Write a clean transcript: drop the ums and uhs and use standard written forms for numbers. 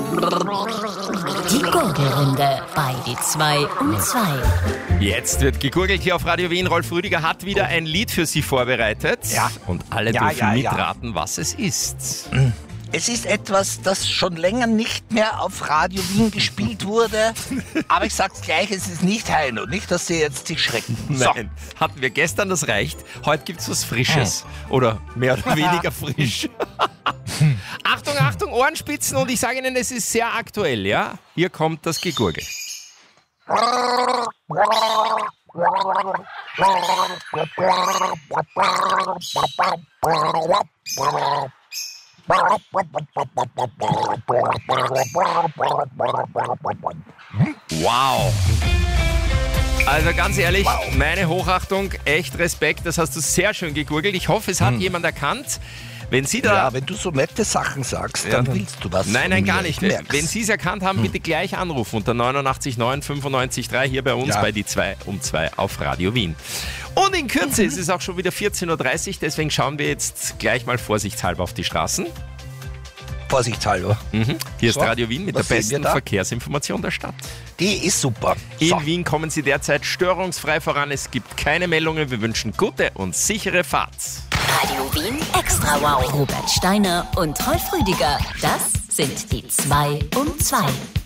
Die Gurgelrunde bei die 2 um 2. Jetzt wird gegurgelt hier auf Radio Wien. Rolf Rüdiger hat wieder ein Lied für Sie vorbereitet. Ja. Und alle dürfen mitraten, was es ist. Es ist etwas, das schon länger nicht mehr auf Radio Wien gespielt wurde. Aber ich sag's gleich, es ist nicht Heino. Nicht, dass Sie jetzt sich schrecken. Nein, hatten wir gestern, das reicht. Heute gibt's was Frisches. Oder mehr oder weniger frisch. Achtung, Achtung, Ohrenspitzen. Und ich sage Ihnen, es ist sehr aktuell, ja? Hier kommt das Gegurgel. Wow. Also ganz ehrlich, meine Hochachtung, echt Respekt, das hast du sehr schön gegurgelt. Ich hoffe, es hat jemand erkannt. Wenn Sie da... Ja, wenn du so nette Sachen sagst, dann willst du was. Nein, gar nicht. Wenn Sie es erkannt haben, bitte gleich anrufen unter 89 9 95 3 hier bei uns bei die 2 um 2 auf Radio Wien. Und in Kürze ist es auch schon wieder 14.30 Uhr, deswegen schauen wir jetzt gleich mal vorsichtshalber auf die Straßen. Vorsichtshalber. Hier ist Radio Wien mit der was sehen besten wir da? Verkehrsinformation der Stadt. Die ist super. In Wien kommen Sie derzeit störungsfrei voran. Es gibt keine Meldungen. Wir wünschen gute und sichere Fahrt. Radio Wien Extra Wow. Robert Steiner und Rolf Rüdiger. Das sind die 2 um 2.